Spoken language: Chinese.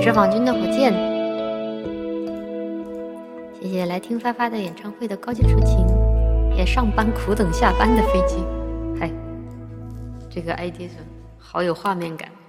释放军的火箭，谢谢来听发发的演唱会的高级出勤，也上班苦等下班的飞机。嗨，这个 ID 是好有画面感。